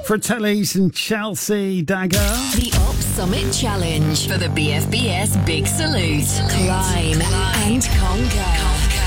Fratellis and Chelsea Dagger. The Op Summit Challenge for the BFBS Big Salute. Climb and conquer.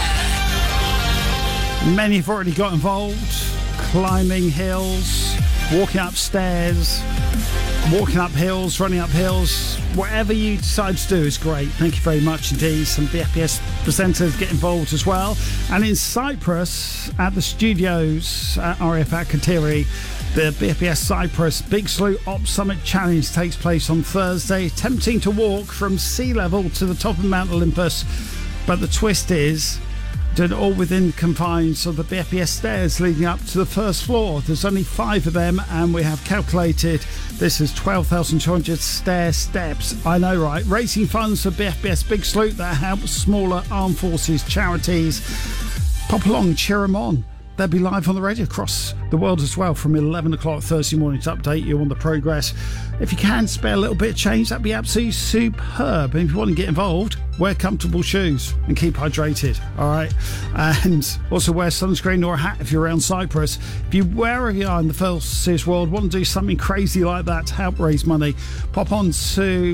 Many have already got involved. Climbing hills, walking up stairs, walking up hills, running up hills. Whatever you decide to do is great. Thank you very much indeed. Some BFBS presenters get involved as well. And in Cyprus, at the studios at RAF at Kateri, the BFBS Cyprus Big Salute Op Summit Challenge takes place on Thursday, attempting to walk from sea level to the top of Mount Olympus. But the twist is, doing it all within confines of the BFBS stairs leading up to the first floor. There's only 5 of them, and we have calculated this is 12,200 stair steps. I know, right? Raising funds for BFBS Big Salute that helps smaller armed forces charities. Pop along, cheer them on. They'll be live on the radio across the world as well from 11 o'clock Thursday morning to update you on the progress. If you can spare a little bit of change, that'd be absolutely superb. And if you want to get involved, wear comfortable shoes and keep hydrated, all right? And also wear sunscreen or a hat if you're around Cyprus. If you, wherever you are in the forces world, want to do something crazy like that to help raise money, pop on to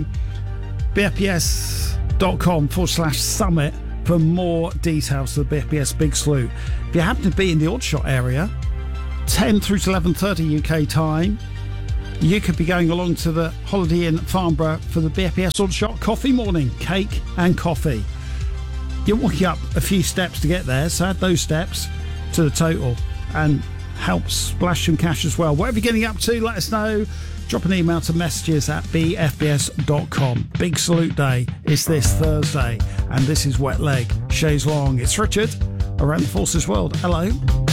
bfbs.com/summit for more details of the BFBS Big Salute. If you happen to be in the Aldershot area, 10 through to 11:30 UK time, you could be going along to the Holiday Inn Farnborough for the BFBS Aldershot Coffee Morning, cake and coffee. You're walking up a few steps to get there, so add those steps to the total and help splash some cash as well. Whatever you're getting up to, let us know. Drop an email to messages@bfbs.com. Big Salute Day is this Thursday, and this is Wet Leg, Chaise Long. It's Richard, around the Forces World. Hello.